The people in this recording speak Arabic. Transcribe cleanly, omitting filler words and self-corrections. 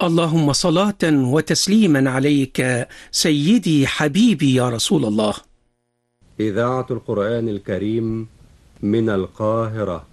اللهم صلاة وتسليما عليك سيدي حبيبي يا رسول الله. إذاعة القرآن الكريم من القاهرة.